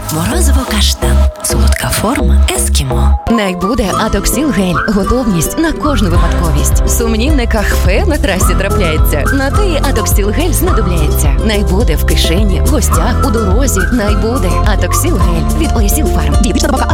Морозиво каштан. Солодка форма ескімо. Найбуде Атоксіл гель. Готовність на кожну випадковість. Сумнівне кахфе на трасі трапляється. На те і Атоксіл гель знадобляється. Найбуде в кишені, в гостях, у дорозі. Найбуде Атоксіл гель від Орісіл Фарм. Дієтична добавка